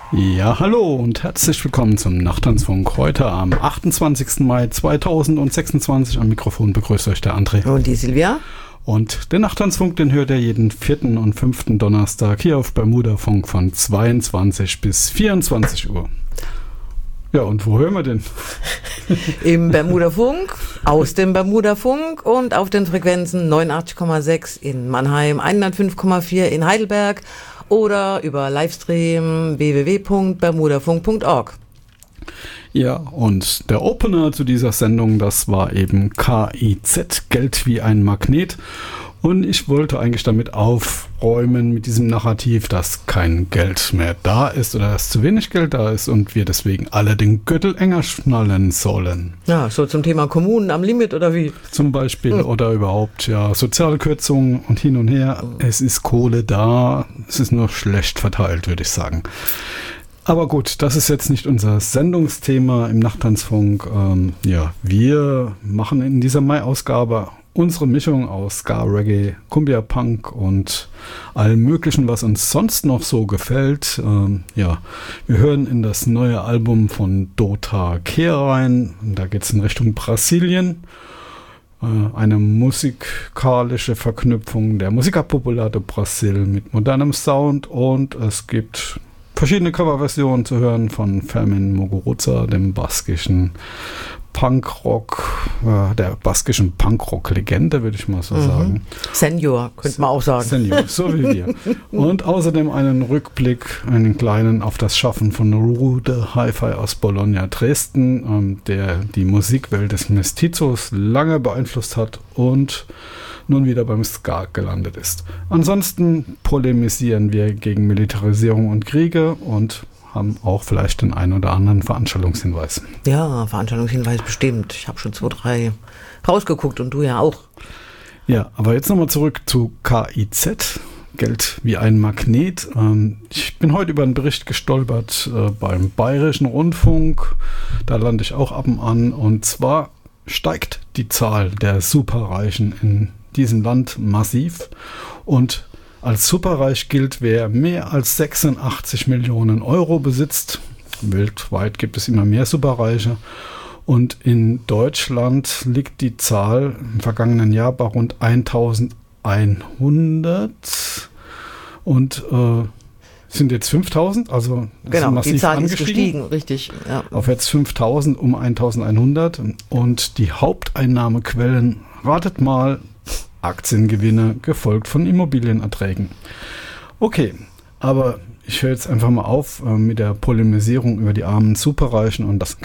Ja, hallo und herzlich willkommen zum Nachttanzfunk. Heute am 28. Mai 2026. Am Mikrofon begrüßt euch der André. Und die Silvia. Und den Nachttanzfunk, den hört ihr jeden 4. und 5. Donnerstag hier auf Bermudafunk von 22 bis 24 Uhr. Ja, und wo hören wir den? Im Bermudafunk, aus dem Bermudafunk und auf den Frequenzen 89,6 in Mannheim, 105,4 in Heidelberg oder über Livestream www.bermudafunk.org. Ja, und der Opener zu dieser Sendung, das war eben KIZ, Geld wie ein Magnet. Und ich wollte eigentlich damit aufräumen, mit diesem Narrativ, dass kein Geld mehr da ist oder dass zu wenig Geld da ist und wir deswegen alle den Gürtel enger schnallen sollen. Ja, so zum Thema Kommunen am Limit oder wie? Zum Beispiel oder überhaupt, ja, Sozialkürzungen und hin und her. Es ist Kohle da, es ist nur schlecht verteilt, würde ich sagen. Aber gut, das ist jetzt nicht unser Sendungsthema im Nachttanzfunk. Wir machen in dieser Mai-Ausgabe unsere Mischung aus Ska, Reggae, Cumbia, Punk und allem Möglichen, was uns sonst noch so gefällt. Wir hören in das neue Album von Dota Kehr rein. Da geht es in Richtung Brasilien. Eine musikalische Verknüpfung der Música Popular do Brasil mit modernem Sound, und es gibt verschiedene Coverversionen zu hören von Fermin Muguruza, dem baskischen Punkrock, der baskischen Punkrock-Legende, würde ich mal so sagen. Senior, könnte man auch sagen. Senior, so wie wir. Und außerdem einen Rückblick, einen kleinen, auf das Schaffen von Rude Hi-Fi aus Bologna, Dresden, der die Musikwelt des Mestizos lange beeinflusst hat und nun wieder beim Ska gelandet ist. Ansonsten polemisieren wir gegen Militarisierung und Kriege und haben auch vielleicht den einen oder anderen Veranstaltungshinweis. Ja, Veranstaltungshinweis bestimmt. Ich habe schon 2, 3 rausgeguckt und du ja auch. Ja, aber jetzt nochmal zurück zu KIZ, Geld wie ein Magnet. Ich bin heute über einen Bericht gestolpert beim Bayerischen Rundfunk. Da lande ich auch ab und an. Und zwar steigt die Zahl der Superreichen in diesem Land massiv. Und als superreich gilt, wer mehr als 86 Millionen Euro besitzt. Weltweit gibt es immer mehr Superreiche. Und in Deutschland liegt die Zahl im vergangenen Jahr bei rund 1100 und sind jetzt 5000. Also genau, massiv die Zahl angestiegen, ist gestiegen, richtig. Ja. Auf jetzt 5000 um 1100. Und die Haupteinnahmequellen, ratet mal, Aktiengewinne, gefolgt von Immobilienerträgen. Okay, aber ich höre jetzt einfach mal auf mit der Polemisierung über die armen Superreichen und das